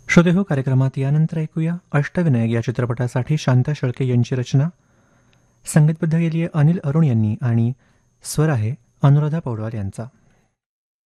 श्रोते हो, कार्यक्रमात यानंतर ऐकूया अष्टविनायक या चित्रपटासाठी शांता शेळके यांची रचना. संगीतबद्ध केली आहे अनिल अरुण यांनी आणि स्वर आहे अनुराधा पौडवाल यांचा.